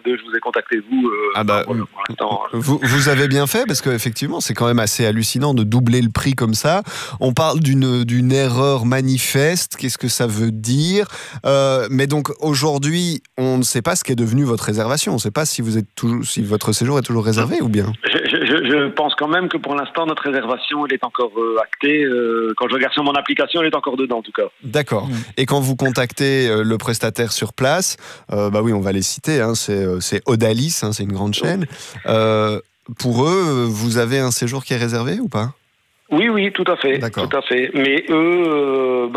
deux, je vous ai contacté vous. Voilà, pour l'instant. Vous avez bien fait, parce qu'effectivement, c'est quand même assez hallucinant de doubler le prix comme ça. On parle d'une erreur manifeste. Qu'est-ce que ça veut dire? Mais donc, aujourd'hui, on ne sait pas ce qu'est devenu votre réservation. On ne sait pas si votre séjour est toujours réservé ou bien. Je pense quand même que pour l'instant, notre réservation, elle est encore actée. Quand je regarde sur mon application, elle est encore dedans, en tout cas. D'accord. Et quand vous contactez le prestataire sur place, oui, on va les citer, hein, c'est Odalis, hein, c'est une grande chaîne. Pour eux, vous avez un séjour qui est réservé ou pas? Oui, tout à fait. D'accord. Tout à fait. Mais eux,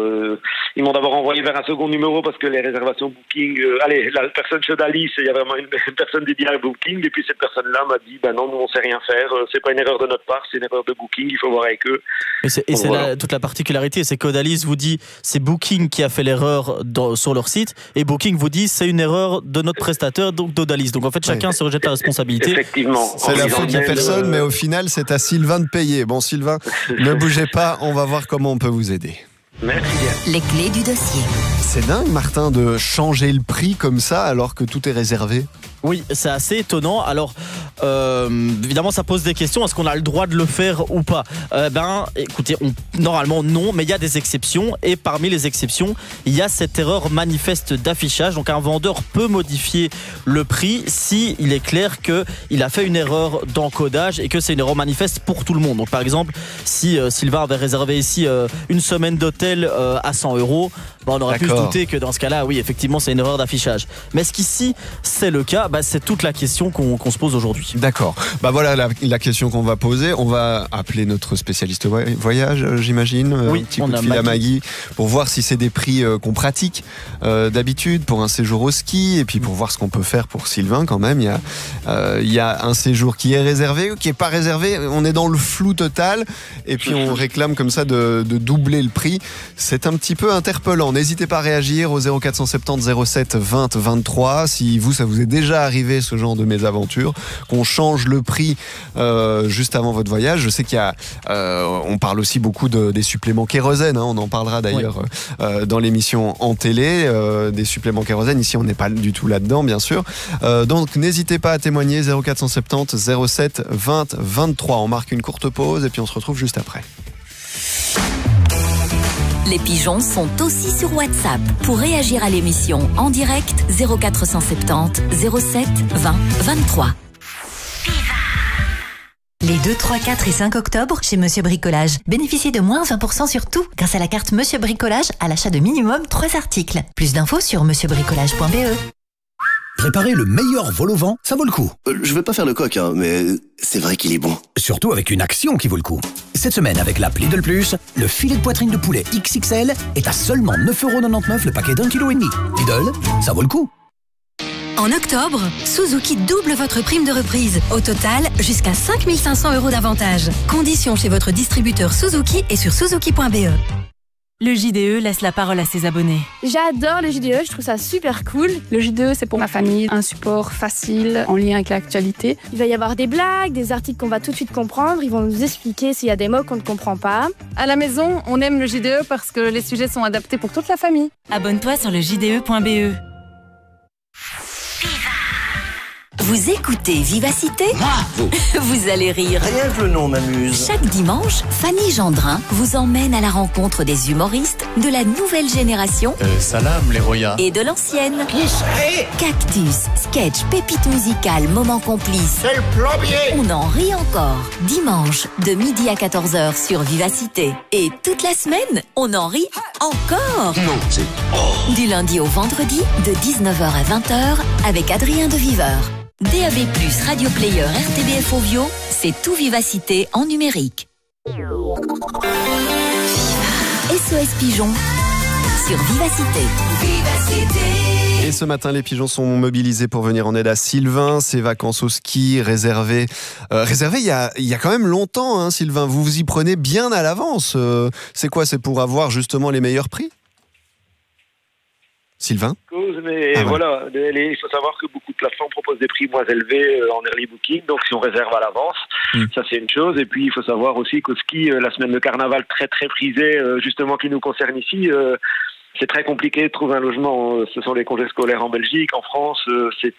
ils m'ont d'abord envoyé vers un second numéro parce que les réservations Booking... la personne chez Odalis, il y a vraiment une personne dédiée à Booking, et puis cette personne-là m'a dit, non, nous on sait rien faire, c'est pas une erreur de notre part, c'est une erreur de Booking, il faut voir avec eux. Et c'est toute la particularité, c'est qu'Odalis vous dit, c'est Booking qui a fait l'erreur sur leur site, et Booking vous dit, c'est une erreur de notre prestataire, donc d'Odalis. Donc en fait, chacun se rejette la responsabilité. Effectivement. C'est la faute de personne, mais au final, c'est à Sylvain de payer. Bon, Sylvain, ne bougez pas, on va voir comment on peut vous aider. Merci bien. Les clés du dossier. C'est dingue, Martin, de changer le prix comme ça alors que tout est réservé. Oui, c'est assez étonnant. Alors, évidemment, ça pose des questions. Est-ce qu'on a le droit de le faire ou pas? Écoutez, normalement non, mais il y a des exceptions. Et parmi les exceptions, il y a cette erreur manifeste d'affichage. Donc, un vendeur peut modifier le prix si il est clair qu'il a fait une erreur d'encodage et que c'est une erreur manifeste pour tout le monde. Donc, par exemple, si Sylvain avait réservé ici une semaine d'hôtel à 100 €, on aurait pu se douter que dans ce cas-là, oui, effectivement, c'est une erreur d'affichage. Mais est-ce qu'ici, c'est le cas? C'est toute la question qu'on se pose aujourd'hui. D'accord. Voilà la question qu'on va poser. On va appeler notre spécialiste voyage, j'imagine. Oui, un petit coup de fil à Maggie pour voir si c'est des prix qu'on pratique d'habitude pour un séjour au ski, et puis pour voir ce qu'on peut faire pour Sylvain quand même. Il y a un séjour qui est réservé ou qui n'est pas réservé. On est dans le flou total, et puis on réclame comme ça de doubler le prix. C'est un petit peu interpellant. N'hésitez pas à réagir au 0470 07 20 23 si ça vous est déjà arrivé ce genre de mésaventure, qu'on change le prix juste avant votre voyage. Je sais qu'il y a, on parle aussi beaucoup des suppléments kérosène, hein, on en parlera d'ailleurs dans l'émission en télé, des suppléments kérosène. Ici, on n'est pas du tout là-dedans, bien sûr. Donc, n'hésitez pas à témoigner, 0470 07 20 23. On marque une courte pause et puis on se retrouve juste après. Les pigeons sont aussi sur WhatsApp. Pour réagir à l'émission en direct, 0470 07 20 23. Les 2, 3, 4 et 5 octobre, chez Monsieur Bricolage, bénéficiez de moins 20% sur tout grâce à la carte Monsieur Bricolage à l'achat de minimum 3 articles. Plus d'infos sur monsieurbricolage.be. Préparer le meilleur vol au vent, ça vaut le coup. Je vais pas faire le coq, hein, mais c'est vrai qu'il est bon. Surtout avec une action qui vaut le coup. Cette semaine, avec l'app Lidl Plus, le filet de poitrine de poulet XXL est à seulement 9,99 € le paquet d'1,5 kg. Lidl, ça vaut le coup. En octobre, Suzuki double votre prime de reprise. Au total, jusqu'à 5 500 € d'avantage. Conditions chez votre distributeur Suzuki et sur suzuki.be. Le JDE laisse la parole à ses abonnés. J'adore le JDE, je trouve ça super cool. Le JDE, c'est pour ma famille, un support facile, en lien avec l'actualité. Il va y avoir des blagues, des articles qu'on va tout de suite comprendre. Ils vont nous expliquer s'il y a des mots qu'on ne comprend pas. À la maison, on aime le JDE parce que les sujets sont adaptés pour toute la famille. Abonne-toi sur le JDE.be. Vous écoutez Vivacité ? Bravo. Vous allez rire. Rien que le nom m'amuse. Chaque dimanche, Fanny Gendrin vous emmène à la rencontre des humoristes de la nouvelle génération Salam les Roya et de l'ancienne. Qui serait ? Cactus, sketch, pépite musicale, moment complice. C'est le plombier. On en rit encore. Dimanche, de midi à 14h sur Vivacité. Et toute la semaine, on en rit encore. Non, c'est... Du lundi au vendredi, de 19h à 20h, avec Adrien de Viveur. DAB+, Radio Player, RTBF Ovio, c'est tout Vivacité en numérique. SOS Pigeon sur Vivacité. Vivacité. Et ce matin, les pigeons sont mobilisés pour venir en aide à Sylvain. Ses vacances au ski réservées il y a quand même longtemps, hein, Sylvain. Vous vous y prenez bien à l'avance. C'est quoi? C'est pour avoir justement les meilleurs prix? Sylvain? Mais voilà, il faut savoir que beaucoup de plateformes proposent des prix moins élevés en early booking, donc si on réserve à l'avance, ça c'est une chose. Et puis il faut savoir aussi qu'au ski, la semaine de carnaval très très prisée, justement qui nous concerne ici, c'est très compliqué de trouver un logement. Ce sont les congés scolaires en Belgique, en France, c'est